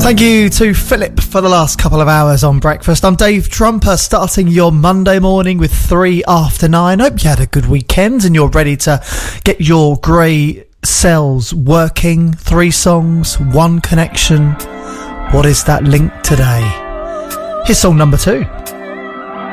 Thank you to Philip for the last couple of hours on breakfast. I'm Dave Trumper, starting your Monday morning with 3 after 9. Hope you had a good weekend and you're ready to get your grey cells working. 3 songs, 1 connection. What is that link today? Here's song number 2.